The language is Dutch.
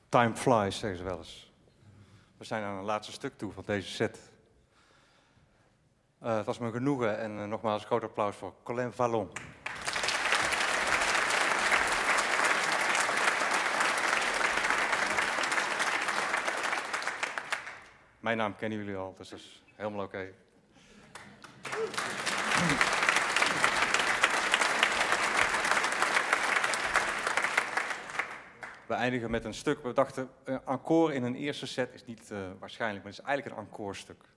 Time flies, zeggen ze wel eens. We zijn aan het laatste stuk toe van deze set. Het was me een genoegen en nogmaals een groot applaus voor Colin Vallon. Mijn naam kennen jullie al, dus dat is helemaal oké. We eindigen met een stuk. We dachten, een encore in een eerste set is niet waarschijnlijk, maar het is eigenlijk een encorestuk.